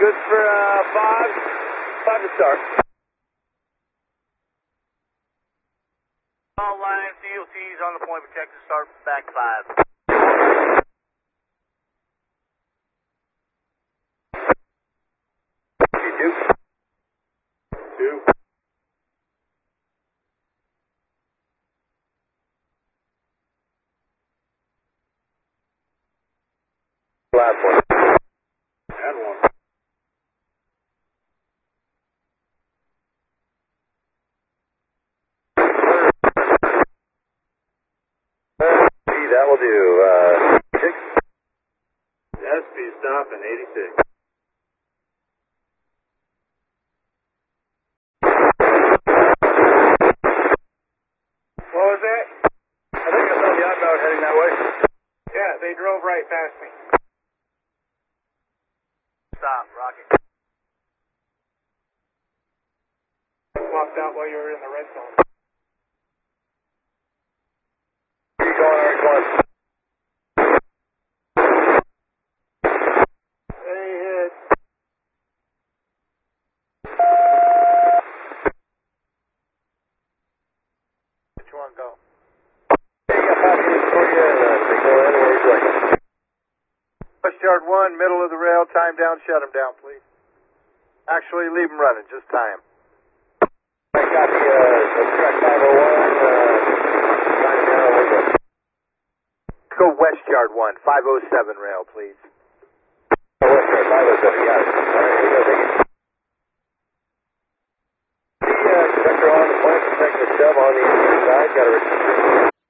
Good for 5. 5 to start. All lines, DOTs on the point, protect to start back 5. Last one. And 1. That will do. 6. SP stop in 86. What was that? I think I saw the outbound heading that way. Yeah, they drove right past me. Stop, Rocky. Swapped out while you were in the red zone. Keep going, Eric 1. They hit. Which one go? Hey, you got passengers for you. Signal in. Where would you like? West Yard 1, middle of the rail, time down, shut them down, please. Actually, leave them running, just tie them. I copy, track 501, time down, where you go? Go West Yard 1, 507 rail, please. West Yard 507, got it. All right, here we go, take it.